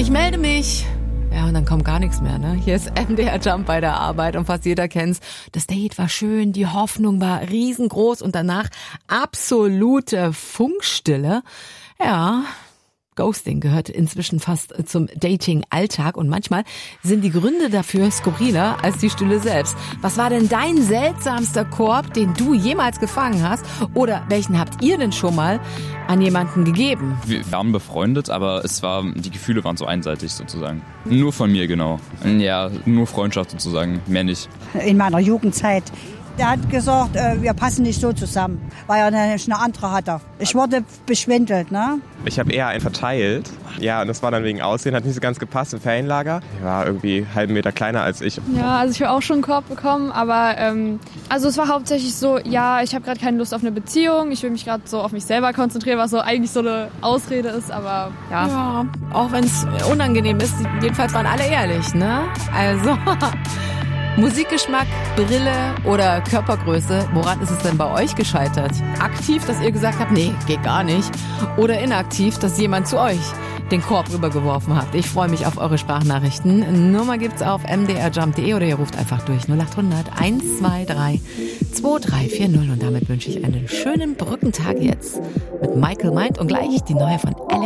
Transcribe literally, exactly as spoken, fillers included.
Ich melde mich. Ja, und dann kommt gar nichts mehr, ne? Hier ist M D R Jump bei der Arbeit und fast jeder kennt's. Das Date war schön, die Hoffnung war riesengroß und danach absolute Funkstille. Ja, Ghosting gehört inzwischen fast zum Dating-Alltag und manchmal sind die Gründe dafür skurriler als die Stühle selbst. Was war denn dein seltsamster Korb, den du jemals gefangen hast? Oder welchen habt ihr denn schon mal an jemanden gegeben? Wir waren befreundet, aber es war, die Gefühle waren so einseitig sozusagen. Nur von mir, genau. Ja, nur Freundschaft sozusagen, mehr nicht. In meiner Jugendzeit. Der hat gesagt, äh, wir passen nicht so zusammen, weil er eine, eine andere hatte. Ich wurde beschwindelt, ne? Ich habe eher einen verteilt. Ja, und das war dann wegen Aussehen, hat nicht so ganz gepasst im Ferienlager. Ich war irgendwie einen halben Meter kleiner als ich. Ja, also ich habe auch schon einen Korb bekommen, aber ähm, also es war hauptsächlich so, ja, ich habe gerade keine Lust auf eine Beziehung, ich will mich gerade so auf mich selber konzentrieren, was so eigentlich so eine Ausrede ist, aber ja. Ja, auch wenn es unangenehm ist, jedenfalls waren alle ehrlich, ne? Also... Musikgeschmack, Brille oder Körpergröße, woran ist es denn bei euch gescheitert? Aktiv, dass ihr gesagt habt, nee, geht gar nicht. Oder inaktiv, dass jemand zu euch den Korb rübergeworfen hat. Ich freue mich auf eure Sprachnachrichten. Nummer gibt's auf m d r jump punkt d e oder ihr ruft einfach durch null acht hundert eins zwei drei zwei drei vier null. Und damit wünsche ich einen schönen Brückentag jetzt mit Michael Mind und gleich die neue von Alex.